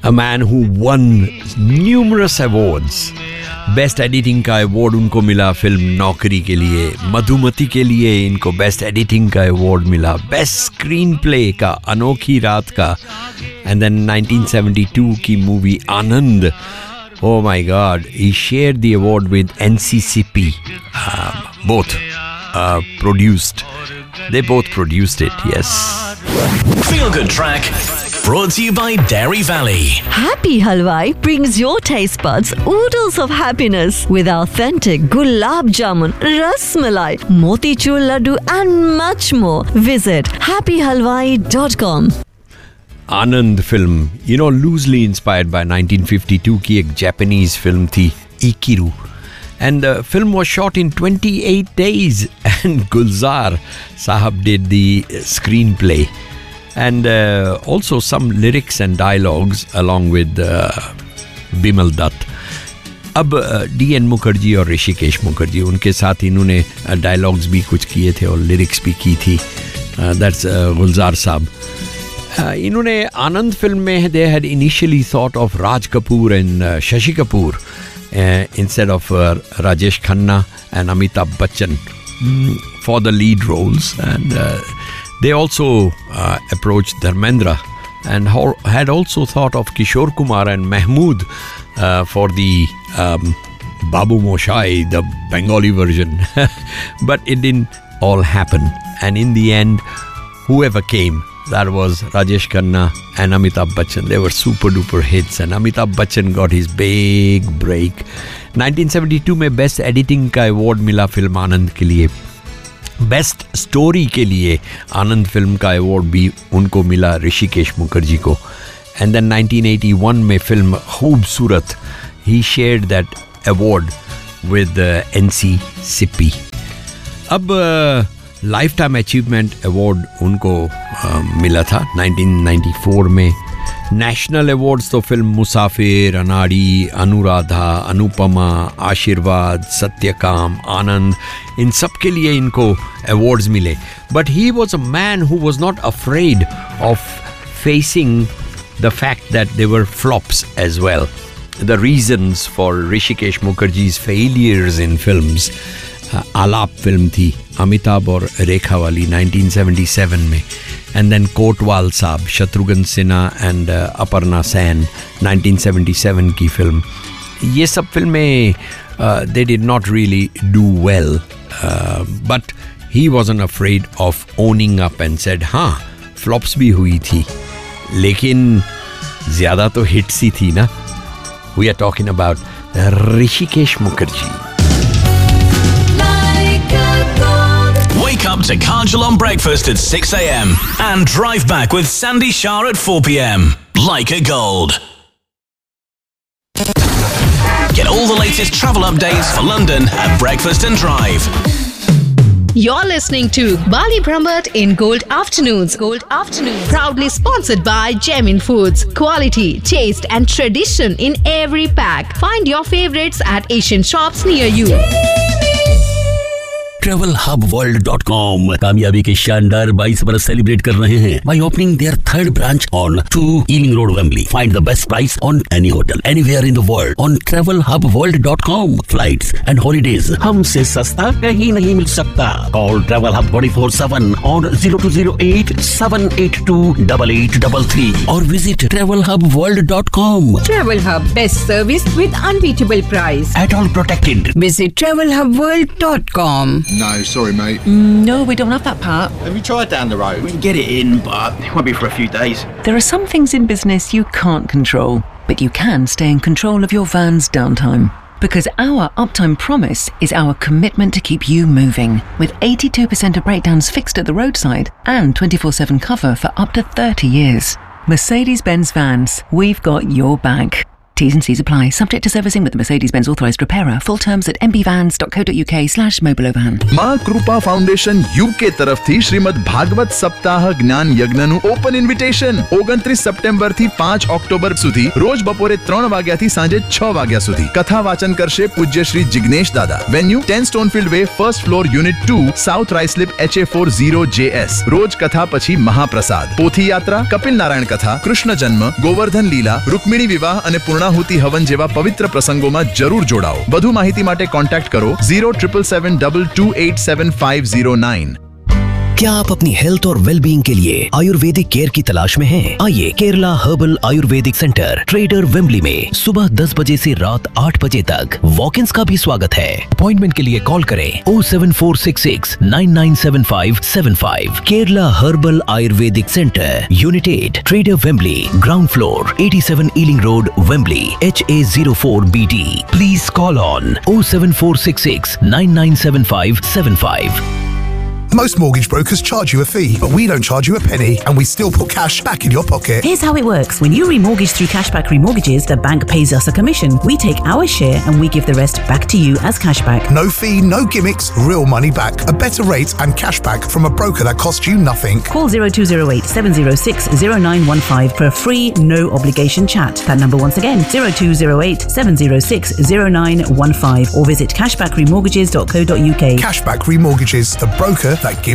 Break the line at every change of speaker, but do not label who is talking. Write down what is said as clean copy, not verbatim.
A man who won numerous awards. Best editing का award उनको मिला फिल्म नौकरी के लिए. मधुमती के लिए इनको बेस्ट एडिटिंग का अवार्ड मिला. बेस्ट स्क्रीन प्ले का अनोखी रात का. एंड देन 1972 की movie Anand. Oh my God, he shared the award with NCCP. Both produced. They both produced it, yes.
Feel Good Track, brought to you by Dairy Valley.
Happy Halwai brings your taste buds oodles of happiness with authentic gulab jamun, ras malai, motichur laddu and much more. Visit happyhalwai.com.
Anand film, you know, loosely inspired by 1952 की एक Japanese film थी Ikiru. And the film was shot in 28 days and Gulzar Sahab did the screenplay. And also some lyrics and dialogues along with Bimal Dutt. अब D.N. Mukherjee और ऋषिकेश मुखर्जी उनके साथ इन्होंने dialogues भी कुछ किए थे और लिरिक्स भी की थी. That's गुलजार साहब. इन्होंने आनंद फिल्म में they had initially thought of Raj Kapoor and Shashi Kapoor instead of Rajesh Khanna and Amitabh Bachchan for the lead roles, and they also approached Dharmendra and had also thought of Kishore Kumar and Mahmood for the Babu Moshai, the Bengali version. But it didn't all happen, and in the end whoever came, that was Rajesh Khanna and Amitabh Bachchan. They were super duper hits and Amitabh Bachchan got his big break. 1972 में best editing का award मिला film आनंद के लिए. Best story के लिए आनंद film का award भी उनको मिला ऋषिकेश मुखर्जी को. एंड देन 1981 में फिल्म खूबसूरत, ही shared that award with NCCP. अब लाइफ टाइम अचीवमेंट अवार्ड उनको मिला था 1994 में. नेशनल अवार्ड्स तो फिल्म मुसाफिर, अनाड़ी, अनुराधा, अनुपमा, आशीर्वाद, सत्यकाम, आनंद, इन सब के लिए इनको अवार्ड्स मिले. But he was a man who was not afraid of facing the fact that they were flops as well. The reasons for Rishikesh मुखर्जीज failures in films. आलाप फिल्म थी अमिताभ और रेखा वाली 1977 में. एंड देन कोटवाल साहब, शत्रुघ्न सिन्हा एंड अपर्णा सेन 1977 की फिल्म. ये सब फिल्में they did not really do well, but he wasn't afraid of owning up and said हाँ फ्लॉप्स भी हुई थी लेकिन ज़्यादा तो हिट्स ही थी ना. We are talking about Rishikesh Mukherjee.
Wake up to Kajal on breakfast at 6 a.m. and drive back with Sandy Shah at 4 p.m. Like a Gold. Get all the latest travel updates for London at Breakfast and Drive.
You're listening to Bali Brahmat in Gold Afternoons. Gold Afternoons. Proudly sponsored by Gemin Foods. Quality, taste and tradition in every pack. Find your favorites at Asian shops near you.
TravelHubWorld.com कामयाबी के शानदार 22 बरस celebrate कर रहे हैं by opening their third branch on 2 Ealing Road, Wembley. Find the best price on any hotel anywhere in the world on TravelHubWorld.com. Flights and holidays हमसे सस्ता कहीं नहीं मिल सकता. Call Travel Hub 24/7 on 0208 782 8833 or visit TravelHubWorld.com.
Travel Hub, best service with unbeatable price.
At all protected.
Visit TravelHubWorld.com.
No, sorry, mate.
No, we don't have that part.
Have you tried down the road?
We can get it in, but it won't be for a few days.
There are some things in business you can't control, but you can stay in control of your van's downtime. Because our uptime promise is our commitment to keep you moving. With 82% of breakdowns fixed at the roadside and 24/7 cover for up to 30 years. Mercedes-Benz Vans, we've got your back. T's and C's apply. Subject to servicing with the Mercedes-Benz authorised repairer. Full terms at mbvans.co.uk/mobilovans.
માં કૃપા foundation UK તરફથી શ્રીમદ ભાગવત સપ્તાહ જ્ઞાન યજ્ઞનું open invitation 29 September થી 5 October સુધી રોજ બપોરે 3 વાગ્યાથી સાંજે 6 વાગ્યા સુધી કથા વાચન કરશે પૂજ્ય શ્રી જિગ્નેશ દાદા. Venue 10 સ્ટોનફિલ્ડ way, first floor, unit 2, south રાઇસ્લિપ, HA40JS. રોજ કથા પછી મહાપ્રસાદ, પોથી યાત્રા, કપિલ નારાયણ કથા, કૃષ્ણ જન્મ, ગોવર્ધન લીલા, रुक्मिणी विवाह અને પૂર્ણાહુતિ હવન જેવા પવિત્ર પ્રસંગોમાં જરૂર જોડાઓ. વધુ માહિતી માટે કોન્ટેક્ટ કરો 07772287509.
क्या आप अपनी हेल्थ और वेलबींग के लिए आयुर्वेदिक केयर की तलाश में हैं? आइए Kerala herbal Ayurvedic centre trader Wembley में सुबह 10 बजे से रात 8 बजे तक वॉक-इन्स का भी स्वागत है. अपॉइंटमेंट के लिए कॉल करें 07466 997575. Kerala herbal Ayurvedic centre, unit 8, trader Wembley, ground floor, 87 ailing road, Wembley, HA04BD. Please call on 07466 997575.
Most mortgage brokers charge you a fee, but we don't charge you a penny, and we still put cash back in your pocket.
Here's how it works. When you remortgage through Cashback Remortgages, the bank pays us a commission. We take our share and we give the rest back to you as cashback.
No fee, no gimmicks, real money back. A better rate and cashback from a broker that costs you nothing.
Call 0208 706 0915 for a free, no obligation chat. That number once again, 0208 706 0915, or visit cashbackremortgages.co.uk.
Cashback Remortgages, the broker that gives